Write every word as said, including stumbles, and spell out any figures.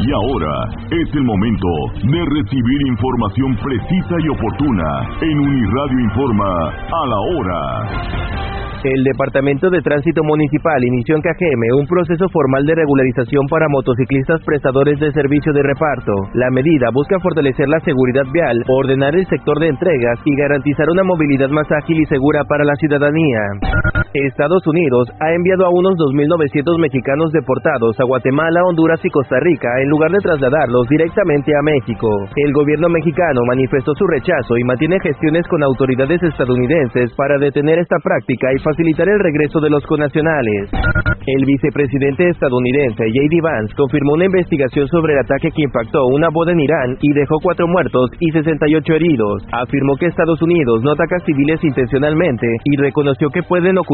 Y ahora es el momento de recibir información precisa y oportuna en Uniradio Informa a la hora. El Departamento de Tránsito Municipal inició en Cajeme un proceso formal de regularización para motociclistas prestadores de servicio de reparto. La medida busca fortalecer la seguridad vial, ordenar el sector de entregas y garantizar una movilidad más ágil y segura para la ciudadanía. Estados Unidos ha enviado a unos dos mil novecientos mexicanos deportados a Guatemala, Honduras y Costa Rica en lugar de trasladarlos directamente a México. El gobierno mexicano manifestó su rechazo y mantiene gestiones con autoridades estadounidenses para detener esta práctica y facilitar el regreso de los connacionales. El vicepresidente estadounidense J D Vance confirmó una investigación sobre el ataque que impactó una boda en Irán y dejó cuatro muertos y sesenta y ocho heridos. Afirmó que Estados Unidos no ataca civiles intencionalmente y reconoció que pueden ocurrir